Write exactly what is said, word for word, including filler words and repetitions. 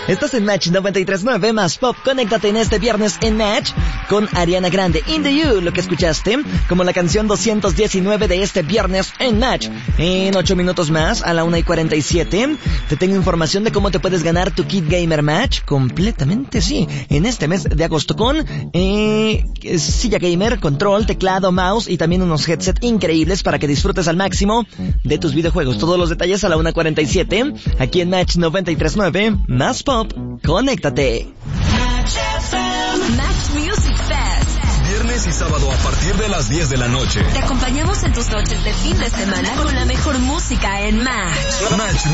Estás en Match noventa y tres punto nueve más Pop. Conéctate en este viernes en Match con Ariana Grande, In The You, lo que escuchaste como la canción doscientos diecinueve de este viernes en Match. En ocho minutos más, a la una y cuarenta y siete, te tengo información de cómo te puedes ganar tu kit gamer Match completamente, sí, en este mes de agosto con eh, silla gamer, control, teclado, mouse y también unos headset increíbles para que disfrutes al máximo de tus videojuegos. Todos los detalles a la una cuarenta y siete, aquí en Match noventa y tres punto nueve más Pop. Conéctate. Match Music Fest. Viernes y sábado a partir de las diez de la noche. Te acompañamos en tus noches de fin de semana con la mejor música en Match. Match